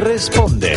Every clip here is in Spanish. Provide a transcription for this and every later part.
responde.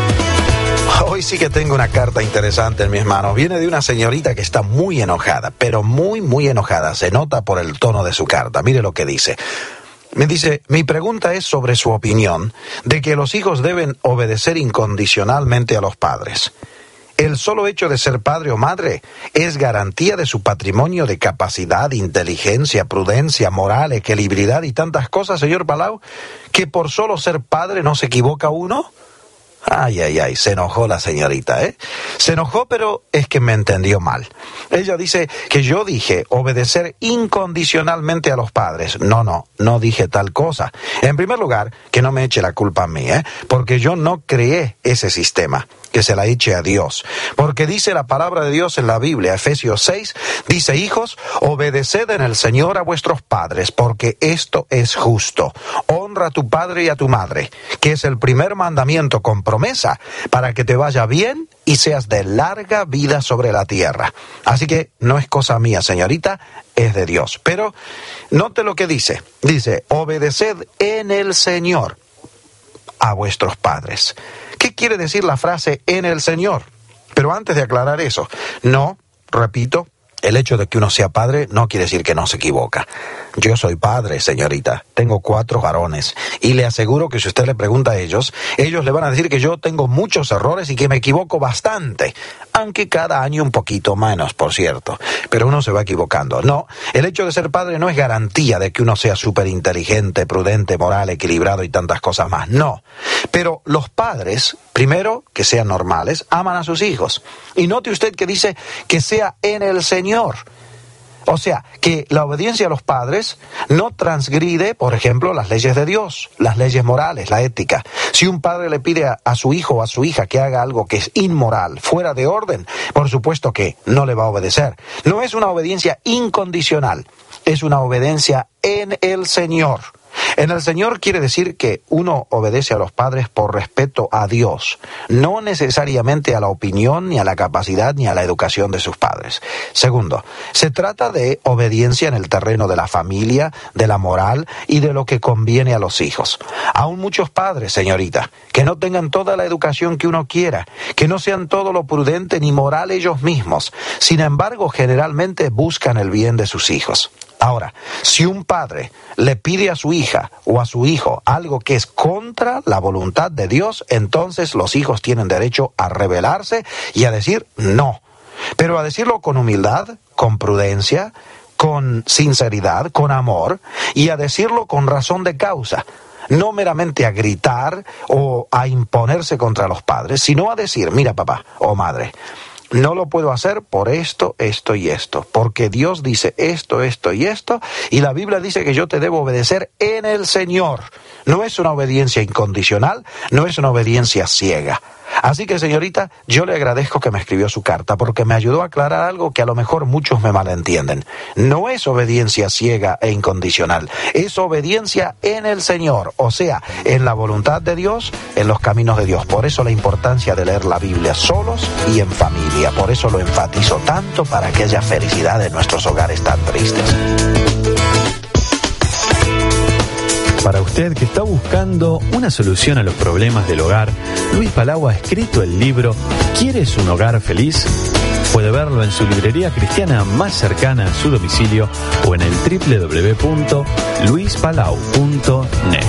Hoy sí que tengo una carta interesante en mis manos. Viene de una señorita que está muy enojada, pero muy enojada. Se nota por el tono de su carta. Mire lo que dice. Me dice, mi pregunta es sobre su opinión de que los hijos deben obedecer incondicionalmente a los padres. ¿El solo hecho de ser padre o madre es garantía de su patrimonio de capacidad, inteligencia, prudencia, moral, equilibridad y tantas cosas, señor Palau, que por solo ser padre no se equivoca uno? Ay, se enojó la señorita, ¿eh? Se enojó, pero es que me entendió mal. Ella dice que yo dije obedecer incondicionalmente a los padres. No dije tal cosa. En primer lugar, que no me eche la culpa a mí, porque yo no creé ese sistema, que se la eche a Dios. Porque dice la palabra de Dios en la Biblia, Efesios 6, dice, hijos, obedeced en el Señor a vuestros padres, porque esto es justo. Honra a tu padre y a tu madre, que es el primer mandamiento con promesa, para que te vaya bien y seas de larga vida sobre la tierra. Así que no es cosa mía, señorita, es de Dios. Pero note lo que dice. Dice, obedeced en el Señor a vuestros padres. ¿Qué quiere decir la frase en el Señor? Pero antes de aclarar eso, repito, el hecho de que uno sea padre no quiere decir que no se equivoca. Yo soy padre, señorita. Tengo 4 varones. Y le aseguro que si usted le pregunta a ellos le van a decir que yo tengo muchos errores y que me equivoco bastante. Aunque cada año un poquito menos, por cierto. Pero uno se va equivocando. No, el hecho de ser padre no es garantía de que uno sea súper inteligente, prudente, moral, equilibrado y tantas cosas más. No. Pero los padres, primero, que sean normales, aman a sus hijos. Y note usted que dice que sea en el Señor. O sea, que la obediencia a los padres no transgride, por ejemplo, las leyes de Dios, las leyes morales, la ética. Si un padre le pide a su hijo o a su hija que haga algo que es inmoral, fuera de orden, por supuesto que no le va a obedecer. No es una obediencia incondicional, es una obediencia en el Señor. En el Señor quiere decir que uno obedece a los padres por respeto a Dios, no necesariamente a la opinión, ni a la capacidad, ni a la educación de sus padres. Segundo, se trata de obediencia en el terreno de la familia, de la moral y de lo que conviene a los hijos. Aún muchos padres, señorita, que no tengan toda la educación que uno quiera, que no sean todo lo prudente ni moral ellos mismos, sin embargo, generalmente buscan el bien de sus hijos. Ahora, si un padre le pide a su hija o a su hijo algo que es contra la voluntad de Dios, entonces los hijos tienen derecho a rebelarse y a decir no. Pero a decirlo con humildad, con prudencia, con sinceridad, con amor, y a decirlo con razón de causa. No meramente a gritar o a imponerse contra los padres, sino a decir, mira papá o madre, no lo puedo hacer por esto, esto y esto, porque Dios dice esto, esto y esto, y la Biblia dice que yo te debo obedecer en el Señor. No es una obediencia incondicional, no es una obediencia ciega. Así que, señorita, yo le agradezco que me escribió su carta, porque me ayudó a aclarar algo que a lo mejor muchos me malentienden. No es obediencia ciega e incondicional, es obediencia en el Señor, o sea, en la voluntad de Dios, en los caminos de Dios. Por eso la importancia de leer la Biblia solos y en familia. Por eso lo enfatizo tanto, para que haya felicidad en nuestros hogares tan tristes. Para usted que está buscando una solución a los problemas del hogar, Luis Palau ha escrito el libro ¿Quieres un hogar feliz? Puede verlo en su librería cristiana más cercana a su domicilio o en el www.luispalau.net.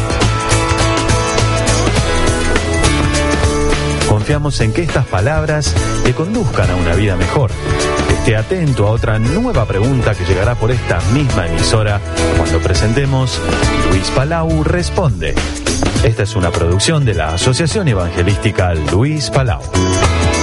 Confiamos en que estas palabras le conduzcan a una vida mejor. Esté atento a otra nueva pregunta que llegará por esta misma emisora cuando presentemos Luis Palau Responde. Esta es una producción de la Asociación Evangelística Luis Palau.